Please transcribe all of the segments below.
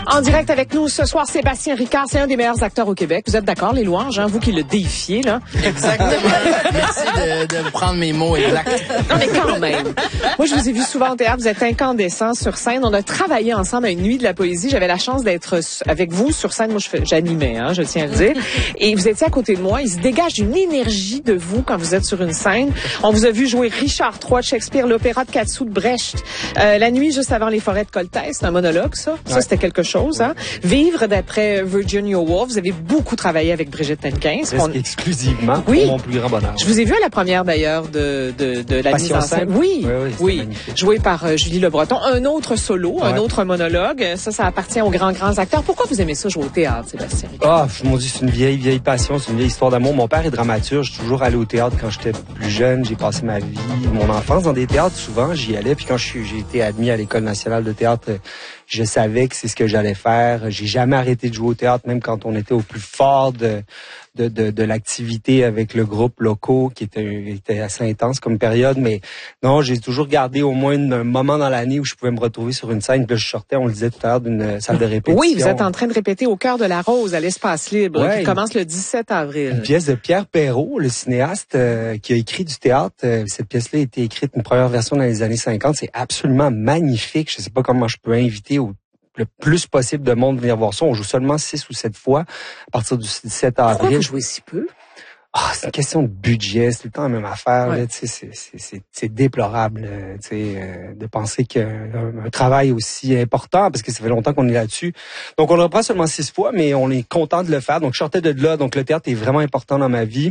En direct avec nous ce soir, Sébastien Ricard, c'est un des meilleurs acteurs au Québec. Vous êtes d'accord, les louanges, hein? Vous qui le déifiez, là? Exactement. Merci de prendre mes mots exacts. Non, mais quand même. Moi, je vous ai vu souvent au théâtre. Vous êtes incandescent sur scène. On a travaillé ensemble à une nuit de la poésie. J'avais la chance d'être avec vous sur scène. Moi, j'animais, hein, je tiens à le dire. Et vous étiez à côté de moi. Il se dégage une énergie de vous quand vous êtes sur une scène. On vous a vu jouer Richard III de Shakespeare, l'opéra de Katsu de Brecht. La nuit juste avant les forêts de Coltès. C'est un monologue, ça. Ouais. Ça, c'était quelque chose, hein. Vivre d'après Virginia Woolf. Vous avez beaucoup travaillé avec Brigitte Tenquin. Exclusivement oui. Pour mon plus grand bonheur. Je vous ai vu à la première, d'ailleurs, de la mise en scène. Oui. Joué par Julie Le Breton. Un autre solo, un autre monologue. Ça appartient aux grands acteurs. Pourquoi vous aimez ça jouer au théâtre, Sébastien? Mon Dieu, c'est une vieille passion. C'est une vieille histoire d'amour. Mon père est dramaturge. Je suis toujours allé au théâtre quand j'étais plus jeune. J'ai passé ma vie, mon enfance dans des théâtres. Souvent, j'y allais. Puis quand j'ai été admis à l'École nationale de théâtre, je savais que c'est ce que j'allais faire. J'ai jamais arrêté de jouer au théâtre, même quand on était au plus fort de l'activité avec le groupe locaux, qui était assez intense comme période. Mais non, j'ai toujours gardé au moins un moment dans l'année où je pouvais me retrouver sur une scène. Puis là, je sortais, on le disait tout à l'heure, d'une salle de répétition. Oui, vous êtes en train de répéter Au cœur de la rose à l'Espace Libre, qui commence le 17 avril. Une pièce de Pierre Perrault, le cinéaste qui a écrit du théâtre. Cette pièce-là a été écrite, une première version dans les années 50. C'est absolument magnifique. Je sais pas comment je peux inviter le plus possible de monde venir voir ça. On joue seulement 6 ou 7 fois à partir du 17 avril. Pourquoi vous jouez si peu? C'est une question de budget, c'est tout le temps la même affaire. Là, c'est déplorable de penser qu'un travail aussi important, parce que ça fait longtemps qu'on est là-dessus. Donc on le reprend seulement 6 fois, mais on est content de le faire. Donc je sortais de là, donc le théâtre est vraiment important dans ma vie.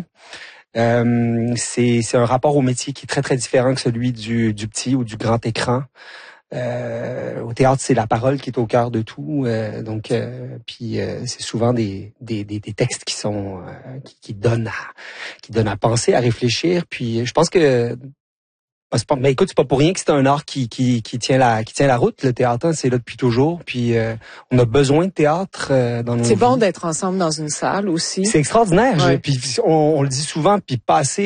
C'est un rapport au métier qui est très très différent que celui du petit ou du grand écran. Au théâtre, c'est la parole qui est au cœur de tout, puis c'est souvent des textes qui sont qui donnent à penser, à réfléchir. Puis je pense que mais écoute, c'est pas pour rien que c'est un art qui tient la route. Le théâtre, c'est là depuis toujours. Puis on a besoin de théâtre dans nos vies. C'est bon d'être ensemble dans une salle aussi. C'est extraordinaire. Ouais. Puis on le dit souvent, puis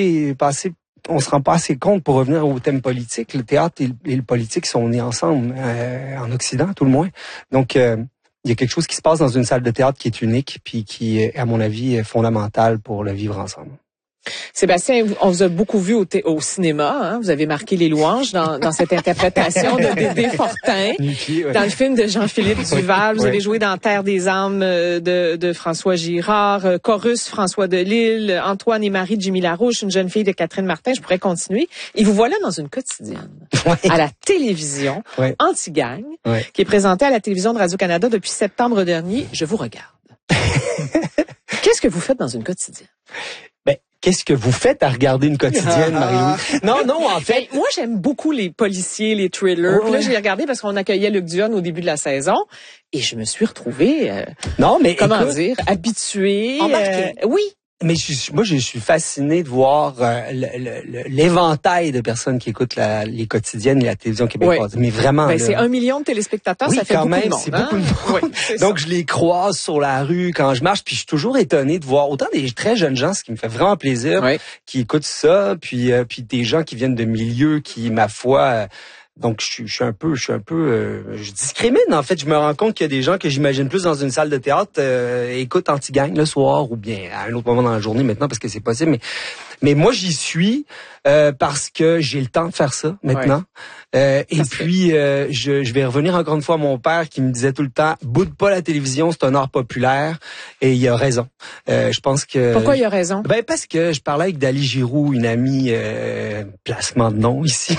on se rend pas assez compte pour revenir au thème politique. Le théâtre et le politique sont nés ensemble, en Occident, tout le moins. Donc, il y a quelque chose qui se passe dans une salle de théâtre qui est unique, puis qui est, à mon avis, fondamental pour le vivre ensemble. Sébastien, on vous a beaucoup vu au cinéma, hein? Vous avez marqué les louanges dans cette interprétation de Dédé Fortin. Dans le film de Jean-Philippe Duval. Vous avez joué dans Terre des âmes de François Girard, Chorus François Delisle, Antoine et Marie de Jimmy Larouche, une jeune fille de Catherine Martin. Je pourrais continuer. Et vous voilà dans une quotidienne à la télévision, Anti-Gang, qui est présentée à la télévision de Radio-Canada depuis septembre dernier. Je vous regarde. Qu'est-ce que vous faites dans une quotidienne? Qu'est-ce que vous faites à regarder une quotidienne, Marie-Louise? Non, en fait. Moi, j'aime beaucoup les policiers, les thrillers. Puis là, j'ai regardé parce qu'on accueillait Luc Dionne au début de la saison. Et je me suis retrouvée, habituée. Oui. Mais moi, je suis fasciné de voir l'éventail de personnes qui écoutent les quotidiennes et la télévision québécoise. Mais vraiment, c'est 1 million de téléspectateurs, oui, ça fait quand beaucoup même, de monde. C'est beaucoup de monde. Donc, je les croise sur la rue quand je marche, puis je suis toujours étonné de voir autant des très jeunes gens, ce qui me fait vraiment plaisir, qui écoutent ça, puis des gens qui viennent de milieux qui, ma foi... Donc je discrimine en fait. Je me rends compte qu'il y a des gens que j'imagine plus dans une salle de théâtre écoutent Anti-Gang le soir ou bien à un autre moment dans la journée maintenant parce que c'est possible. Mais moi j'y suis parce que j'ai le temps de faire ça maintenant. Je vais revenir encore une fois à mon père qui me disait tout le temps boude pas la télévision, c'est un art populaire et il a raison. Je pense que pourquoi il a raison? Parce que je parlais avec Dali Giroux, une amie placement de nom ici.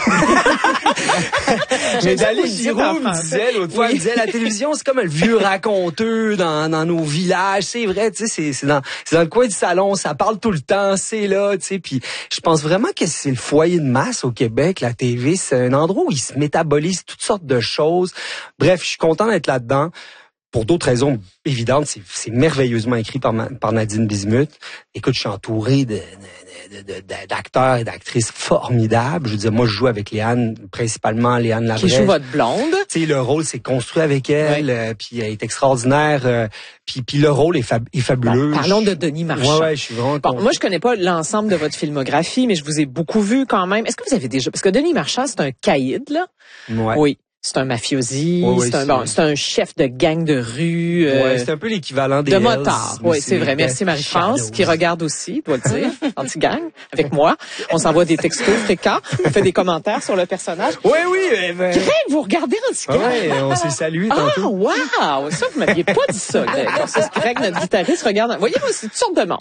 Mais Dali Giroux me disait l'autre fois, elle disait la télévision c'est comme le vieux raconteur dans nos villages, c'est vrai, tu sais, c'est dans le coin du salon, ça parle tout le temps, c'est là, tu sais, puis je pense vraiment que c'est le foyer de masse au Québec, la TV, c'est un endroit où il se métabolise toutes sortes de choses. Bref, je suis content d'être là-dedans. Pour d'autres raisons évidentes, c'est merveilleusement écrit par Nadine Bismuth. Écoute, je suis entouré d'acteurs et d'actrices formidables. Je veux dire, moi, je joue avec principalement Léane Labrèche. Qui joue votre blonde. Tu sais, le rôle s'est construit avec elle, puis elle est extraordinaire. Puis le rôle est fabuleux. Bon, parlons de Denis Marchand. Ouais, je suis vraiment content. Moi, je connais pas l'ensemble de votre filmographie, mais je vous ai beaucoup vu quand même. Est-ce que vous avez déjà... Parce que Denis Marchand, c'est un caïd, là. Ouais. Oui. C'est un mafiosi, Oui, c'est un chef de gang de rue. C'est un peu l'équivalent des de Hells, motard. mais Oui, c'est vrai. Merci Marie-France qui regarde aussi, dois le dire, anti-gang avec moi. On s'envoie des textos fréquents, on fait des commentaires sur le personnage. Oui. Greg, vous regardez anti-gang? Oui, on s'est salué tantôt. Ah, wow! Ça, vous m'aviez pas dit ça, Greg. C'est Greg, notre guitariste, regarde. Voyez-vous, c'est une sorte de monde.